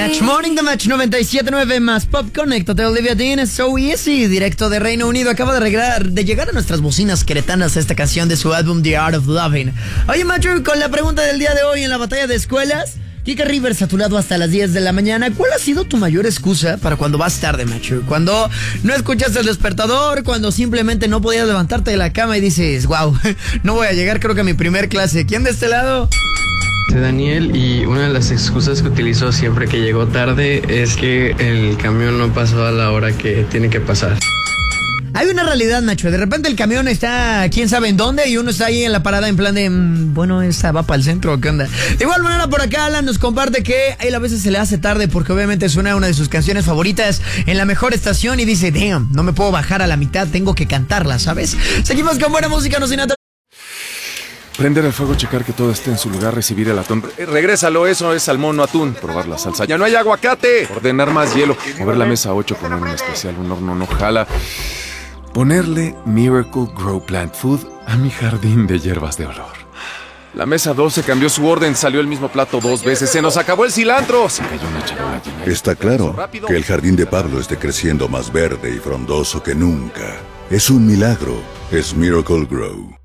Match Morning de Match 97.9 más Pop Conéctate. Olivia Dean, So Easy, directo de Reino Unido. Acaba de llegar a nuestras bocinas queretanas esta canción de su álbum The Art of Loving. Oye, Macho, con la pregunta del día de hoy en la batalla de escuelas, Kika Rivers a tu lado hasta las 10 de la mañana. ¿Cuál ha sido tu mayor excusa para cuando vas tarde, Macho? Cuando no escuchaste el despertador, cuando simplemente no podías levantarte de la cama y dices, wow, no voy a llegar creo que a mi primer clase. ¿Quién de este lado? Soy Daniel y una de las excusas que utilizo siempre que llego tarde es que el camión no pasó a la hora que tiene que pasar. Hay una realidad, Nacho. De repente el camión está quién sabe en dónde y uno está ahí en la parada en plan de, bueno, ¿esta va para el centro o qué onda? De igual manera, por acá Alan nos comparte que a él a veces se le hace tarde porque obviamente suena una de sus canciones favoritas en la mejor estación y dice, damn, no me puedo bajar a la mitad, tengo que cantarla, ¿sabes? Seguimos con buena música, no sin nada. Prender el fuego, checar que todo esté en su lugar, recibir el atún. Regrésalo, eso es salmón, no atún. Probar la salsa. ¡Ya no hay aguacate! Ordenar más hielo. Mover la mesa a 8, poner un especial, un horno no jala. Ponerle Miracle Grow Plant Food a mi jardín de hierbas de olor. La mesa 12 cambió su orden, salió el mismo plato 2 veces. ¡Se nos acabó el cilantro! Se cayó una charola llena. Está claro que el jardín de Pablo esté creciendo más verde y frondoso que nunca. Es un milagro. Es Miracle Grow.